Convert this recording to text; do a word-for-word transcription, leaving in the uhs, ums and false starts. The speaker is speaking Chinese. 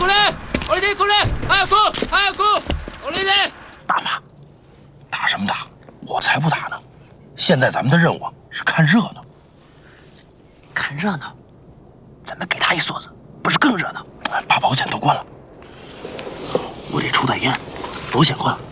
過嚟！我哋啲過嚟！還有哥，還有哥，我嚟嚟！ 大妈，打什么打？我才不打呢！现在咱们的任务是看热闹。 看热闹，咱们给他一梭子，不是更热闹？ 把保险都关了。 我得出点烟，保险关了。